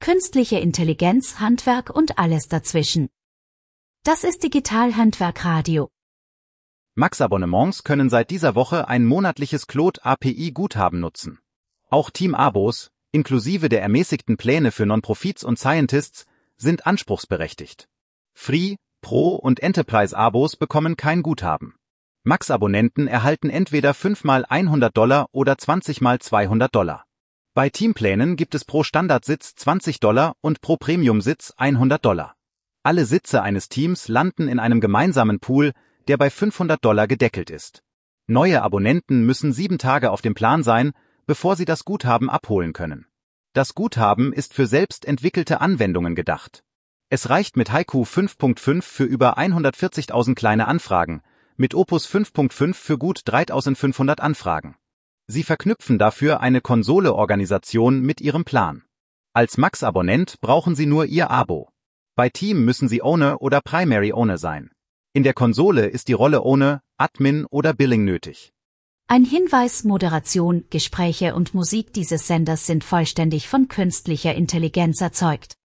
künstliche Intelligenz, Handwerk und alles dazwischen. Das ist Digital-Handwerk Radio. Max-Abonnements können seit dieser Woche ein monatliches Claude-API-Guthaben nutzen. Auch Team-Abos, inklusive der ermäßigten Pläne für Non-Profits und Scientists, sind anspruchsberechtigt. Free, Pro und Enterprise-Abos bekommen kein Guthaben. Max-Abonnenten erhalten entweder 5 mal $100 oder 20 mal $200. Bei Teamplänen gibt es pro Standardsitz $20 und pro Premium-Sitz $100. Alle Sitze eines Teams landen in einem gemeinsamen Pool, der bei $500 gedeckelt ist. Neue Abonnenten müssen 7 Tage auf dem Plan sein, bevor sie das Guthaben abholen können. Das Guthaben ist für selbst entwickelte Anwendungen gedacht. Es reicht mit Haiku 5.5 für über 140.000 kleine Anfragen, mit Opus 5.5 für gut 3.500 Anfragen. Sie verknüpfen dafür eine Konsole-Organisation mit Ihrem Plan. Als Max-Abonnent brauchen Sie nur Ihr Abo. Bei Team müssen Sie Owner oder Primary Owner sein. In der Konsole ist die Rolle Owner, Admin oder Billing nötig. Ein Hinweis: Moderation, Gespräche und Musik dieses Senders sind vollständig von künstlicher Intelligenz erzeugt.